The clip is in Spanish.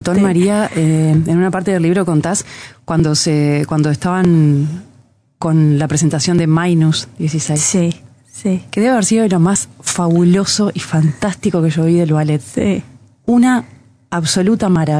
montón, María. En una parte del libro contás cuando estaban con la presentación de Minus 16. Sí. Que debe haber sido de lo más fabuloso y fantástico que yo vi del ballet. Sí. Una absoluta maravilla.